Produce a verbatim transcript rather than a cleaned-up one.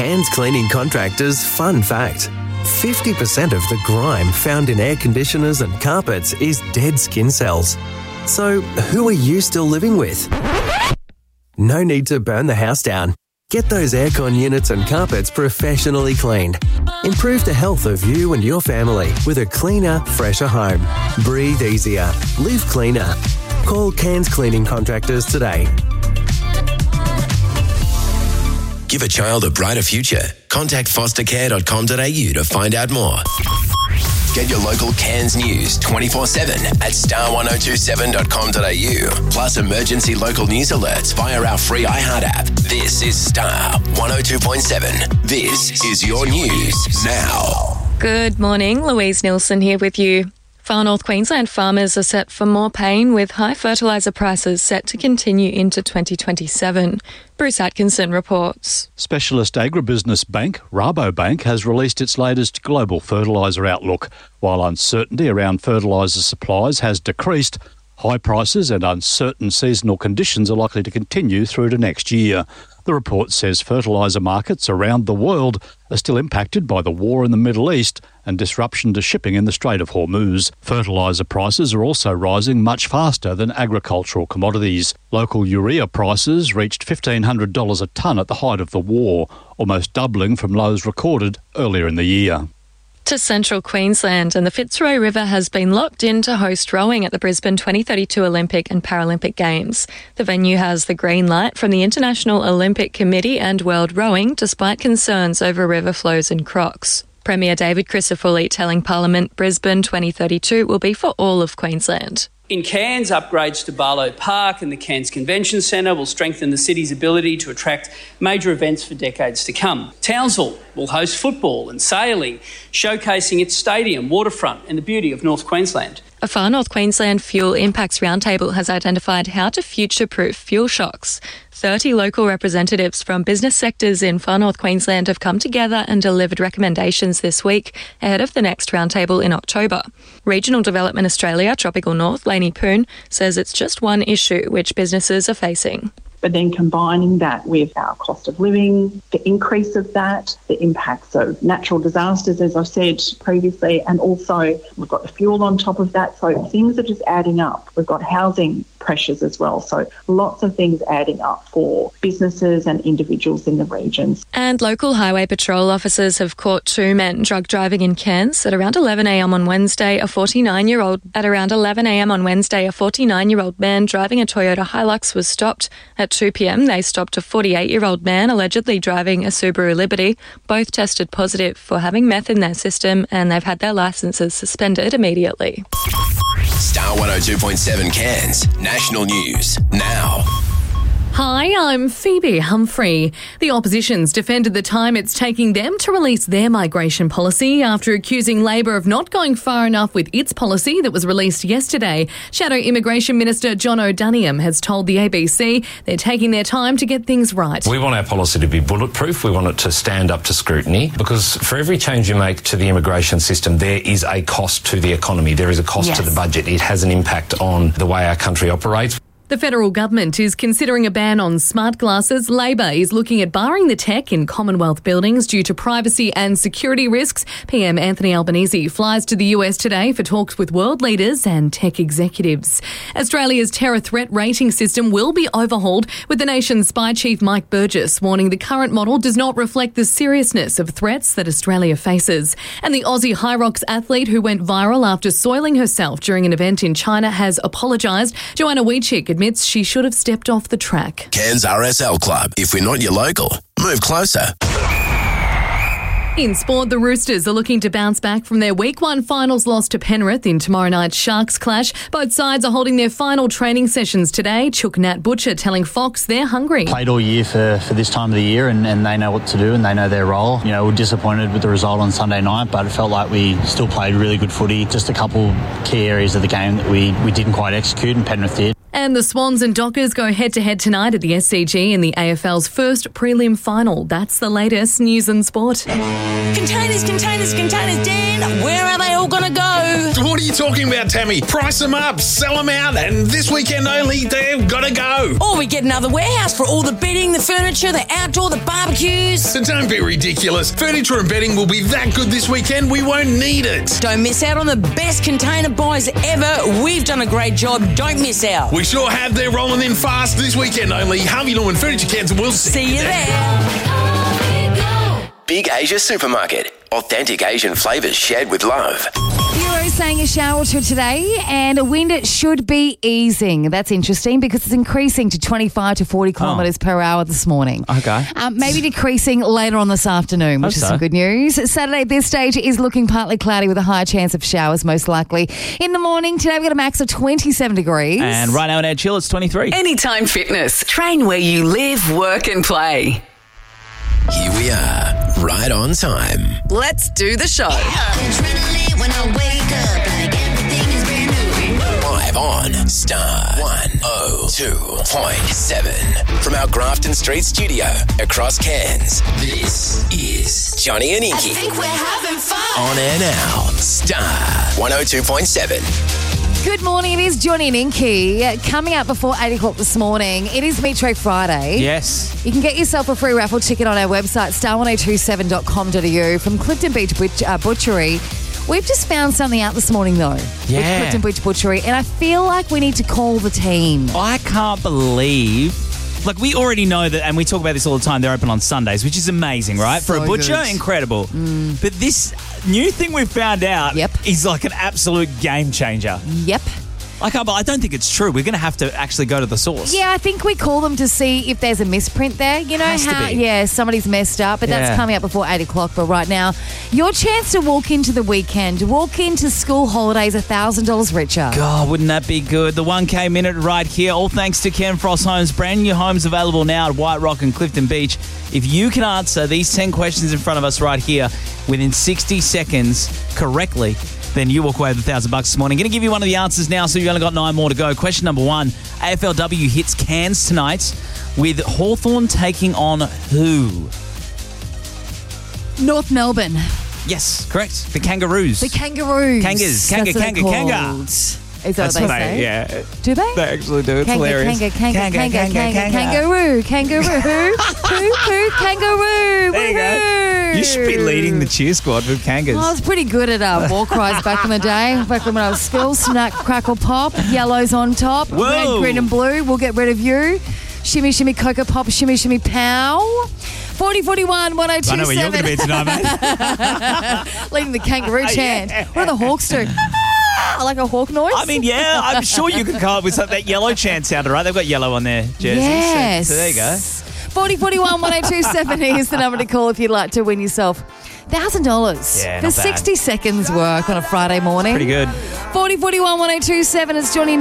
Cairns Cleaning Contractors fun fact. fifty percent of the grime found in air conditioners and carpets is dead skin cells. So, who are you still living with? No need to burn the house down. Get those aircon units and carpets professionally cleaned. Improve the health of you and your family with a cleaner, fresher home. Breathe easier. Live cleaner. Call Cairns Cleaning Contractors today. Give a child a brighter future. Contact foster care dot com dot a u to find out more. Get your local Cairns news twenty-four seven at star one oh two seven dot com dot a u. Plus emergency local news alerts via our free iHeart app. This is Star one oh two point seven. This is your news now. Good morning, Louise Nilsson here with you. Far North Queensland farmers are set for more pain with high fertiliser prices set to continue into twenty twenty-seven. Bruce Atkinson reports. Specialist agribusiness bank Rabobank has released its latest global fertiliser outlook. While uncertainty around fertiliser supplies has decreased, high prices and uncertain seasonal conditions are likely to continue through to next year. The report says fertiliser markets around the world are still impacted by the war in the Middle East and disruption to shipping in the Strait of Hormuz. Fertiliser prices are also rising much faster than agricultural commodities. Local urea prices reached fifteen hundred dollars a tonne at the height of the war, almost doubling from lows recorded earlier in the year. To central Queensland, and the Fitzroy River has been locked in to host rowing at the Brisbane twenty thirty-two Olympic and Paralympic Games. The venue has the green light from the International Olympic Committee and World Rowing, despite concerns over river flows and crocs. Premier David Crisafulli telling Parliament Brisbane twenty thirty-two will be for all of Queensland. In Cairns, upgrades to Barlow Park and the Cairns Convention Centre will strengthen the city's ability to attract major events for decades to come. Townsville will host football and sailing, showcasing its stadium, waterfront and the beauty of North Queensland. A Far North Queensland Fuel Impacts Roundtable has identified how to future-proof fuel shocks. thirty local representatives from business sectors in Far North Queensland have come together and delivered recommendations this week ahead of the next roundtable in October. Regional Development Australia Tropical North, Lainey Poon, says it's just one issue which businesses are facing. But then combining that with our cost of living, the increase of that, the impacts of natural disasters, as I said previously, and also we've got the fuel on top of that. So things are just adding up. We've got housing pressures as well. So lots of things adding up for businesses and individuals in the regions. And local highway patrol officers have caught two men drug driving in Cairns at around eleven a m on Wednesday. A forty-nine-year-old at around eleven a m on Wednesday, a forty-nine-year-old man driving a Toyota Hilux was stopped. At two p m, they stopped a forty-eight-year-old man allegedly driving a Subaru Liberty. Both tested positive for having meth in their system, and they've had their licences suspended immediately. Star one oh two point seven Cairns, national news now. Hi, I'm Phoebe Humphrey. The opposition's defended the time it's taking them to release their migration policy after accusing Labor of not going far enough with its policy that was released yesterday. Shadow Immigration Minister John O'Daniam has told the A B C they're taking their time to get things right. We want our policy to be bulletproof. We want it to stand up to scrutiny, because for every change you make to the immigration system, there is a cost to the economy. There is a cost yes. to the budget. It has an impact on the way our country operates. The federal government is considering a ban on smart glasses. Labor is looking at barring the tech in Commonwealth buildings due to privacy and security risks. P M Anthony Albanese flies to the U S today for talks with world leaders and tech executives. Australia's terror threat rating system will be overhauled, with the nation's spy chief Mike Burgess warning the current model does not reflect the seriousness of threats that Australia faces. And the Aussie High Rocks athlete who went viral after soiling herself during an event in China has apologised. Joanna Wiedczyk admits she should have stepped off the track. Cairns R S L Club. If we're not your local, move closer. In sport, the Roosters are looking to bounce back from their week one finals loss to Penrith in tomorrow night's Sharks clash. Both sides are holding their final training sessions today. Chook Nat Butcher telling Fox they're hungry. Played all year for, for this time of the year and, and they know what to do and they know their role. You know, we're disappointed with the result on Sunday night, but it felt like we still played really good footy. Just a couple key areas of the game that we, we didn't quite execute and Penrith did. And the Swans and Dockers go head-to-head tonight at the S C G in the A F L's first prelim final. That's the latest news and sport. Containers, containers, containers, Dan. Where are they all going to go? What are you talking about, Tammy? Price them up, sell them out, and this weekend only, they've got to go. Or we get another warehouse for all the bedding, the furniture, the outdoor, the barbecues. So don't be ridiculous. Furniture and bedding will be that good this weekend, we won't need it. Don't miss out on the best container buys ever. We've done a great job. Don't miss out. We sure have. They're rolling in fast this weekend only. Harvey Norman Furniture Cairns, we'll see, see you there. there. Big Asia Supermarket. Authentic Asian flavours shared with love. Bureau saying a shower or two today and a wind should be easing. That's interesting because it's increasing to twenty-five to forty kilometres oh. per hour this morning. Okay. Um, maybe decreasing later on this afternoon, which Hope is so. some good news. Saturday at this stage is looking partly cloudy with a high chance of showers, most likely. In the morning, today we've got a max of twenty-seven degrees. And right now in Ed Chill, it's twenty-three. Anytime Fitness. Train where you live, work and play. Here we are, right on time. Let's do the show. Adrenaline when I wake up, like everything is brand new. Live on Star one oh two point seven. From our Grafton Street studio across Cairns, this is Johnny and Inky. I think we're having fun. On air now, Star one oh two point seven. Good morning, it is Johnny and Inky. Coming up before eight o'clock this morning, it is Meat Tray Friday. Yes. You can get yourself a free raffle ticket on our website, star one oh two seven dot com dot a u from Clifton Beach Butch- uh, Butchery. We've just found something out this morning, though, Yeah. with Clifton Beach Butchery, and I feel like we need to call the team. I can't believe... Like, we already know that, and we talk about this all the time, they're open on Sundays, which is amazing, right? For So a butcher, good. incredible. But this new thing we've found out Yep. is like an absolute game changer. Yep. I can't, I don't think it's true. We're going to have to actually go to the source. Yeah, I think we call them to see if there's a misprint there. You know Has to how, be. yeah, somebody's messed up, but Yeah. that's coming up before eight o'clock. But right now, your chance to walk into the weekend, walk into school holidays one thousand dollars richer. God, wouldn't that be good? The one K minute right here, all thanks to Ken Frost Homes. Brand new homes available now at White Rock and Clifton Beach. If you can answer these ten questions in front of us right here within sixty seconds correctly, then you walk away with a thousand bucks this morning. Going to give you one of the answers now, so you've only got nine more to go. Question number one, A F L W hits Cairns tonight with Hawthorn taking on who? North Melbourne. Yes, correct. The Kangaroos. The Kangaroos. Kangas. Kanga, That's what kanga, they're kanga. called. Is that That's what they what say? they, yeah. Do they? They actually do. It's Kanga, hilarious. Kanga, kanga, Kanga, kanga, kanga, kanga, kanga. kangaroo, kangaroo, hoo, hoo, kangaroo. There you go. You should be leading the cheer squad with Kangas. I was pretty good at uh, war cries back in the day. Back when I was school, snack, crackle, pop, yellows on top, Whoa. red, green and blue, we'll get rid of you. Shimmy, shimmy, cocoa pop, shimmy, shimmy, pow. forty forty-one, one oh two seven. I know where you're going to be tonight, mate. Leading the kangaroo chant. Yeah. What do the hawks do? I like a hawk noise. I mean, yeah, I'm sure you could come up with something. That yellow chant sounded right. They've got yellow on their jerseys. Yes. So, so there you go. forty forty-one, one oh two seven is the number to call if you'd like to win yourself one thousand dollars Yeah, for not bad. sixty seconds work on a Friday morning. Pretty good. forty forty-one, one oh two seven, it's Johnny